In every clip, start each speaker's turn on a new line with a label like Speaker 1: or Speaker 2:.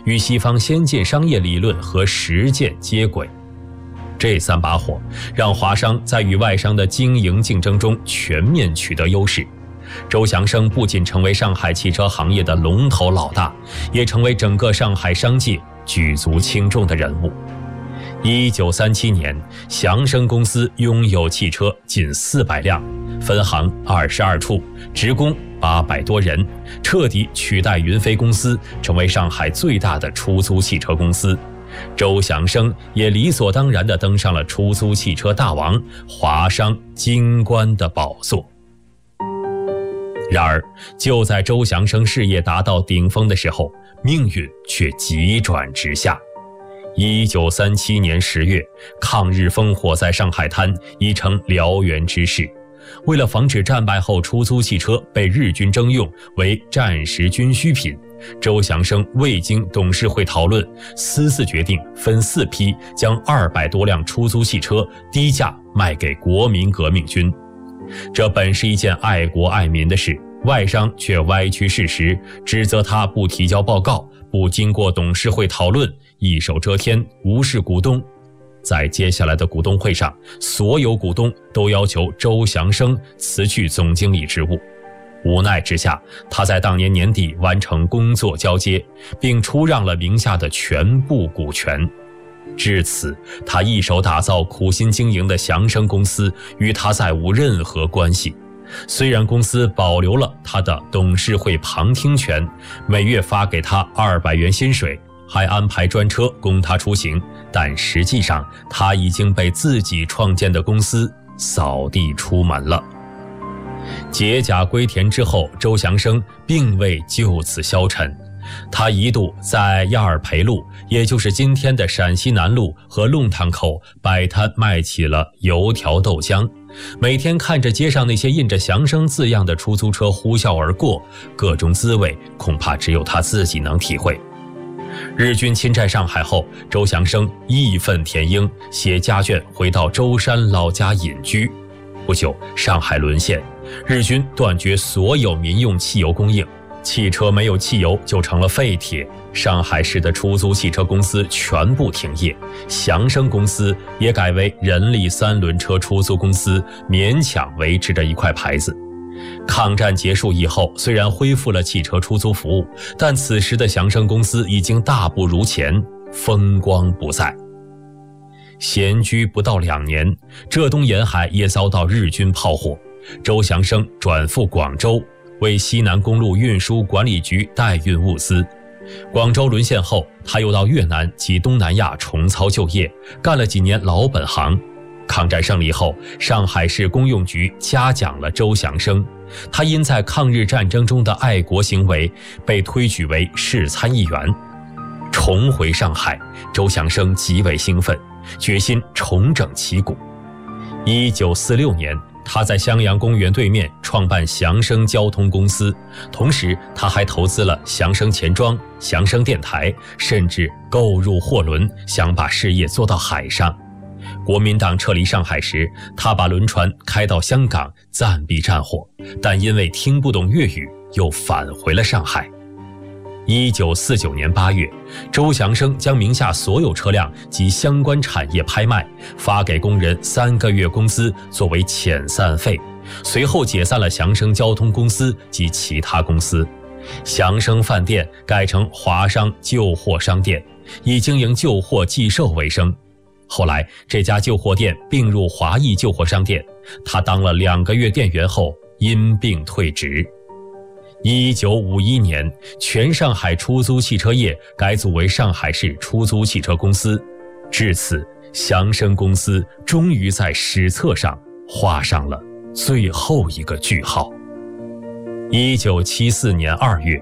Speaker 1: 与西方先进商业理论和实践接轨。这3把火让华商在与外商的经营竞争中全面取得优势。周祥生不仅成为上海汽车行业的龙头老大，也成为整个上海商界举足轻重的人物。1937年，祥生公司拥有汽车近400辆，分行22处，职工800多人，彻底取代云飞公司，成为上海最大的出租汽车公司。周祥生也理所当然地登上了出租汽车大王、华商京官的宝座。然而，就在周祥生事业达到顶峰的时候，命运却急转直下。1937年10月，抗日烽火在上海滩已成燎原之势。为了防止战败后出租汽车被日军征用为战时军需品，周祥生未经董事会讨论，私自决定分4批将200多辆出租汽车低价卖给国民革命军。这本是一件爱国爱民的事，外商却歪曲事实，指责他不提交报告，不经过董事会讨论，一手遮天，无视股东。在接下来的股东会上，所有股东都要求周祥生辞去总经理职务。无奈之下，他在当年年底完成工作交接，并出让了名下的全部股权。至此，他一手打造、苦心经营的祥生公司与他再无任何关系。虽然公司保留了他的董事会旁听权，每月发给他200元薪水，还安排专车供他出行，但实际上他已经被自己创建的公司扫地出门了。解甲归田之后，周祥生并未就此消沉，他一度在亚尔培路，也就是今天的陕西南路和弄堂口摆摊卖起了油条豆浆，每天看着街上那些印着祥生字样的出租车呼啸而过，各种滋味恐怕只有他自己能体会。日军侵占上海后，周祥生义愤填膺，携家眷回到舟山老家隐居。不久，上海沦陷，日军断绝所有民用汽油供应，汽车没有汽油就成了废铁，上海市的出租汽车公司全部停业，祥生公司也改为人力3轮车出租公司，勉强维持着一块牌子。抗战结束以后，虽然恢复了汽车出租服务，但此时的祥生公司已经大不如前，风光不再。闲居不到2年，浙东沿海也遭到日军炮火，周祥生转赴广州，为西南公路运输管理局代运物资。广州沦陷后，他又到越南及东南亚重操旧业，干了几年老本行。抗战胜利后，上海市公用局嘉奖了周祥生，他因在抗日战争中的爱国行为，被推举为市参议员。重回上海，周祥生极为兴奋，决心重整旗鼓。1946年，他在襄阳公园对面创办祥生交通公司，同时他还投资了祥生钱庄、祥生电台，甚至购入货轮，想把事业做到海上。国民党撤离上海时，他把轮船开到香港暂避战火，但因为听不懂粤语，又返回了上海。1949年8月，周祥生将名下所有车辆及相关产业拍卖，发给工人3个月工资作为遣散费，随后解散了祥生交通公司及其他公司。祥生饭店改成华商旧货商店，以经营旧货寄售为生。后来这家旧货店并入华谊旧货商店，他当了2个月店员后因病退职。1951年，全上海出租汽车业改组为上海市出租汽车公司，至此，祥生公司终于在史册上画上了最后一个句号。1974年2月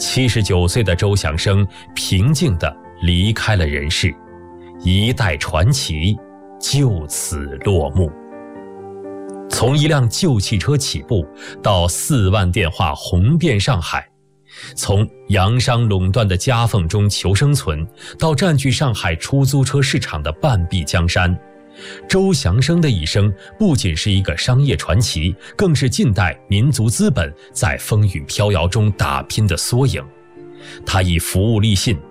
Speaker 1: ，79岁的周祥生平静地离开了人世，一代传奇就此落幕。从一辆旧汽车起步，到4万电话红遍上海；从洋商垄断的夹缝中求生存，到占据上海出租车市场的半壁江山，周祥生的一生不仅是一个商业传奇，更是近代民族资本在风雨飘摇中打拼的缩影。他以服务立信、